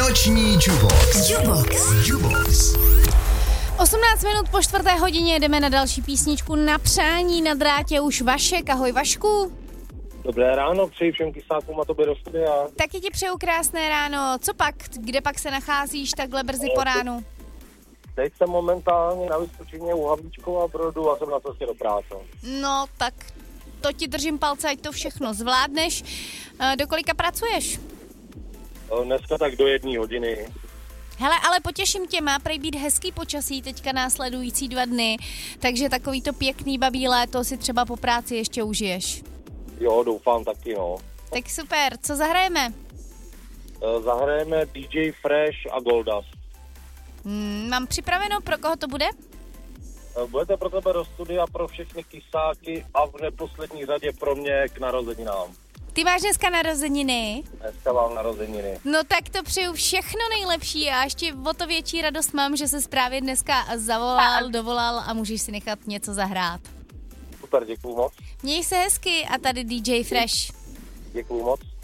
Noční Jubox. 18 minut po 4:00 jdeme na další písničku na přání. Na drátě už Vašek. Ahoj Vašku. Dobré ráno, přeji všem kysákům a tobě do studia. Taky ti přeju krásné ráno. Co pak? Kde pak se nacházíš takhle brzy po ránu? Teď jsem momentálně na Vysočině u Havlíčkova Brodu a jsem na cestě do práce. No, tak to ti držím palce, ať to všechno zvládneš. Do kolika pracuješ? Dneska tak do 1 hodiny. Hele, ale potěším tě, má prej být hezký počasí teďka následující 2 dny, takže takový to pěkný babí léto si třeba po práci ještě užiješ. Jo, doufám taky, no. Tak super, co zahrajeme? Zahrajeme DJ Fresh a Goldust. Mám připraveno, pro koho to bude? Budete pro tebe do studia pro všechny kysáky a v neposlední řadě pro mě k narozeninám. Ty máš dneska narozeniny? Dneska mám narozeniny. No tak to přeju všechno nejlepší a ještě o to větší radost mám, že se právě dneska dovolal a můžeš si nechat něco zahrát. Super, děkuju moc. Měj se hezky a tady DJ Fresh. Děkuju moc.